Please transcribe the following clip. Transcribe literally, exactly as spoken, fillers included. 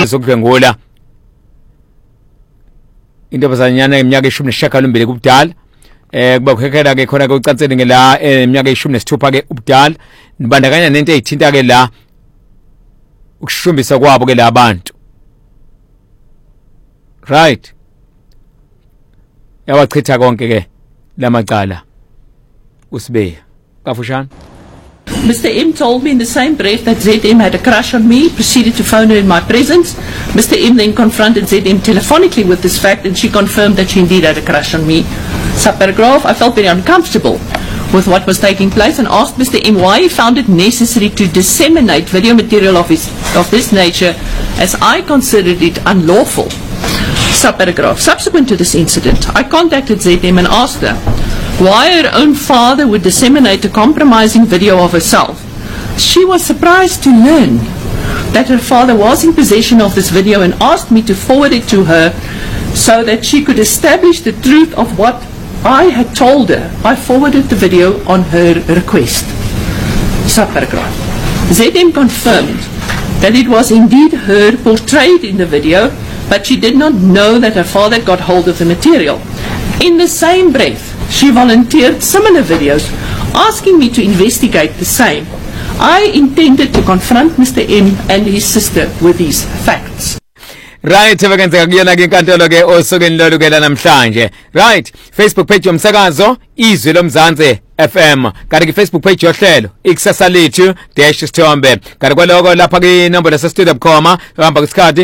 zokudlwengula intombazanyana eminyaka ishumi nesishiyagalombili kubudala eh kuba kuhekela ke khona ke ucanseni ke la eminyaka ishumi nesithupha ke ubudala nibandakanya nento ezithinta ke la ukushumbisa kwabo ke labantu right yawachitha konke ke lamacala usibe kafushana. Mister M told me in the same breath that Z M had a crush on me, proceeded to phone her in my presence. Mister M then confronted Z M telephonically with this fact and she confirmed that she indeed had a crush on me. Subparagraph, I felt very uncomfortable with what was taking place and asked Mister M why he found it necessary to disseminate video material of, his, of this nature as I considered it unlawful. Subparagraph, subsequent to this incident, I contacted Z M and asked her why her own father would disseminate a compromising video of herself. She was surprised to learn that her father was in possession of this video and asked me to forward it to her so that she could establish the truth of what I had told her. I forwarded the video on her request. Subparagraph. Z M confirmed that it was indeed her portrayed in the video, but she did not know that her father got hold of the material. In the same breath, she volunteered similar videos, asking me to investigate the same. I intended to confront Mister M and his sister with these facts. Right, sebenzeka kuyona ke inkantolo ke osokeni lolukela namhlanje. Right, Facebook page yomsakazo Izwi loMzansi F M. Kanti ke Facebook page yohlelo ikusasa lethu dash sithombe. Kanti kwaloko lapha ke inombolo sesitudio bukhoma hamba kusikhathi